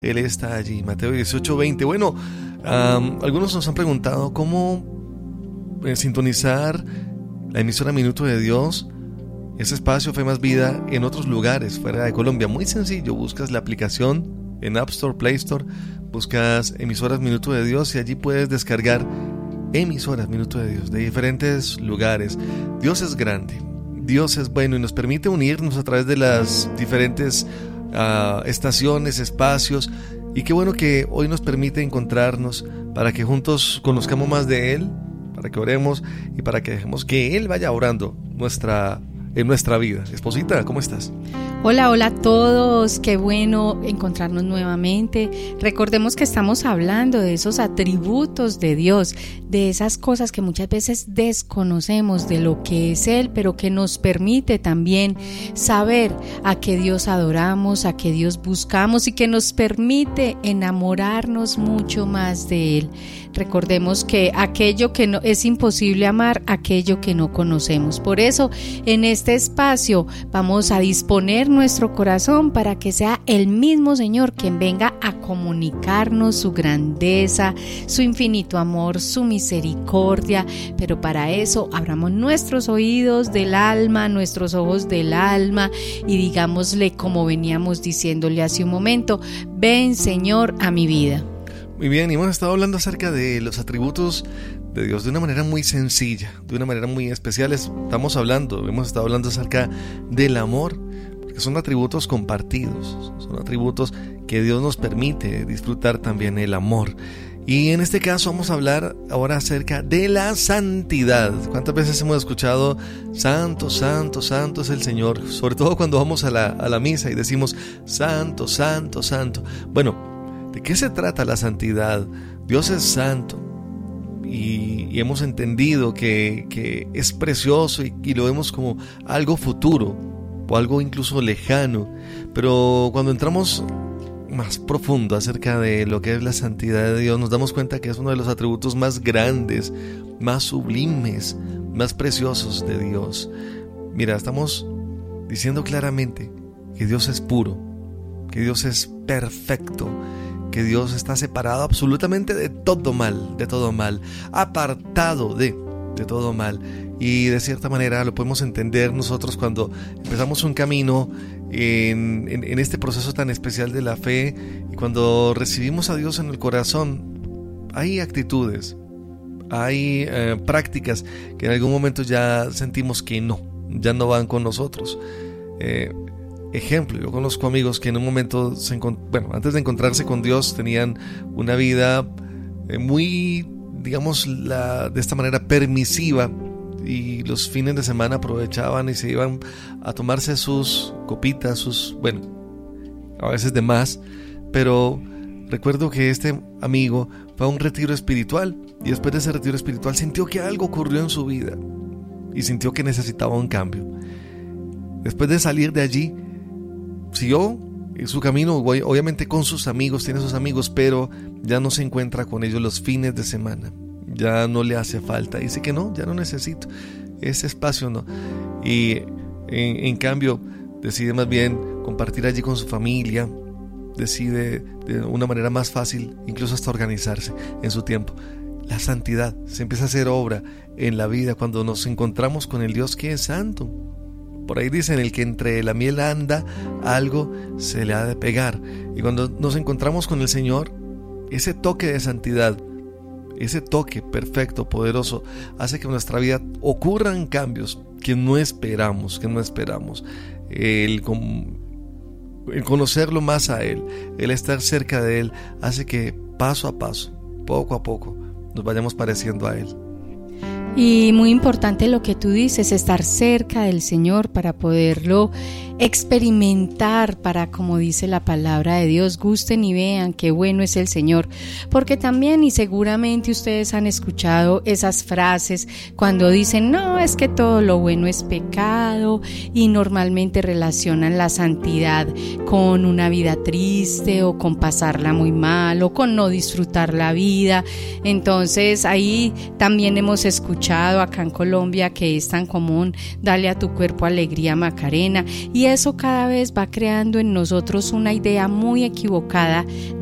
Él está allí. Mateo 18:20. Bueno, algunos nos han preguntado cómo sintonizar la emisora Minuto de Dios, ese espacio Fe Más Vida, en otros lugares fuera de Colombia. Muy sencillo, buscas la aplicación en App Store, Play Store, buscas emisoras Minuto de Dios y allí puedes descargar emisoras Minuto de Dios de diferentes lugares. Dios es grande, Dios es bueno y nos permite unirnos a través de las diferentes estaciones, espacios, y qué bueno que hoy nos permite encontrarnos para que juntos conozcamos más de Él, para que oremos y para que dejemos que Él vaya orando en nuestra vida. Esposita, ¿cómo estás? Hola a todos, qué bueno encontrarnos nuevamente. Recordemos que estamos hablando de esos atributos de Dios, de esas cosas que muchas veces desconocemos de lo que es Él, pero que nos permite también saber a qué Dios adoramos, a qué Dios buscamos y que nos permite enamorarnos mucho más de Él. Recordemos que aquello que no es imposible amar, aquello que no conocemos. Por eso, en este espacio vamos a disponer nuestro corazón para que sea el mismo Señor quien venga a comunicarnos su grandeza, su infinito amor, su misericordia. Pero para eso abramos nuestros oídos del alma, nuestros ojos del alma y digámosle, como veníamos diciéndole hace un momento: ven, Señor, a mi vida. Muy bien, y hemos estado hablando acerca de los atributos de Dios de una manera muy sencilla, de una manera muy especial. Hemos estado hablando acerca del amor, porque son atributos compartidos, son atributos que Dios nos permite disfrutar también el amor. Y en este caso vamos a hablar ahora acerca de la santidad. ¿Cuántas veces hemos escuchado santo, santo, santo es el Señor? Sobre todo cuando vamos a la misa y decimos santo, santo, santo. Bueno, ¿de qué se trata la santidad? Dios es santo y hemos entendido que es precioso y lo vemos como algo futuro o algo incluso lejano. Pero cuando entramos más profundo acerca de lo que es la santidad de Dios, nos damos cuenta que es uno de los atributos más grandes, más sublimes, más preciosos de Dios. Mira, estamos diciendo claramente que Dios es puro, que Dios es perfecto, que Dios está separado absolutamente de todo mal, apartado de todo mal. Y de cierta manera lo podemos entender nosotros cuando empezamos un camino en este proceso tan especial de la fe, y cuando recibimos a Dios en el corazón, hay actitudes, hay prácticas que en algún momento ya sentimos que ya no van con nosotros. Ejemplo, yo conozco amigos que en un momento, antes de encontrarse con Dios, tenían una vida muy, digamos, de esta manera permisiva, y los fines de semana aprovechaban y se iban a tomarse sus copitas, a veces de más. Pero recuerdo que este amigo fue a un retiro espiritual, y después de ese retiro espiritual sintió que algo ocurrió en su vida y sintió que necesitaba un cambio. Después de salir de allí, siguió su camino, obviamente con sus amigos, tiene sus amigos, pero ya no se encuentra con ellos los fines de semana, ya no le hace falta, dice que ya no necesito ese espacio, no. Y en cambio decide más bien compartir allí con su familia, decide de una manera más fácil, incluso hasta organizarse en su tiempo. La santidad se empieza a hacer obra en la vida cuando nos encontramos con el Dios que es santo. Por ahí dicen, el que entre la miel anda, algo se le ha de pegar. Y cuando nos encontramos con el Señor, ese toque de santidad, ese toque perfecto, poderoso, hace que en nuestra vida ocurran cambios que no esperamos. El conocerlo más a Él, el estar cerca de Él, hace que paso a paso, poco a poco, nos vayamos pareciendo a Él. Y muy importante lo que tú dices, estar cerca del Señor para poderlo experimentar, para, como dice la palabra de Dios, gusten y vean qué bueno es el Señor. Porque también, y seguramente ustedes han escuchado esas frases cuando dicen, no, es que todo lo bueno es pecado, y normalmente relacionan la santidad con una vida triste, o con pasarla muy mal, o con no disfrutar la vida. Entonces ahí también hemos escuchado acá en Colombia que es tan común: dale a tu cuerpo alegría, Macarena, y eso cada vez va creando en nosotros una idea muy equivocada